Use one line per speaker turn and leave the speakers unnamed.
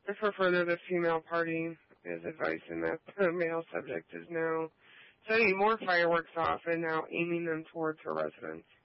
For further, the female party is advising that the male subject is now setting more fireworks off and now aiming them towards her residence.